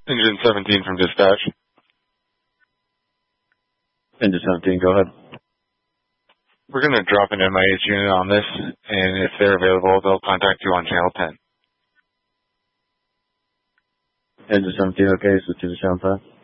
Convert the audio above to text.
Engine 17 from dispatch. Engine 17, go ahead. We're going to drop an MIH unit on this, and if they're available, they'll contact you on channel 10. Engine 17, okay, so to the channel 10.